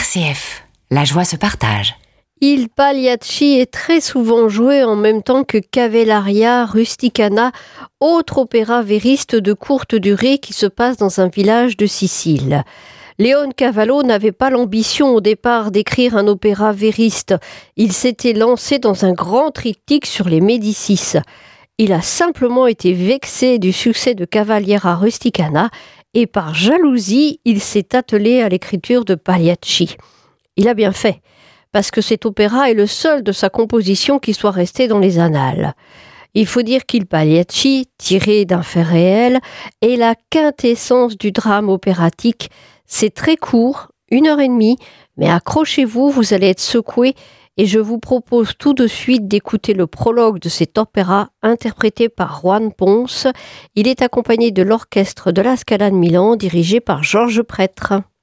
RCF, la joie se partage. Il Pagliacci est très souvent joué en même temps que Cavalleria Rusticana, autre opéra vériste de courte durée qui se passe dans un village de Sicile. Leoncavallo n'avait pas l'ambition au départ d'écrire un opéra vériste. Il s'était lancé dans un grand triptyque sur les Médicis. Il a simplement été vexé du succès de Cavalleria Rusticana et par jalousie, il s'est attelé à l'écriture de Pagliacci. Il a bien fait, parce que cet opéra est le seul de sa composition qui soit resté dans les annales. Il faut dire qu'Il Pagliacci, tiré d'un fait réel, est la quintessence du drame opératique. C'est très court, 1h30, mais accrochez-vous, vous allez être secoués, et je vous propose tout de suite d'écouter le prologue de cet opéra interprété par Juan Pons. Il est accompagné de l'orchestre de la Scala de Milan dirigé par Georges Prêtre.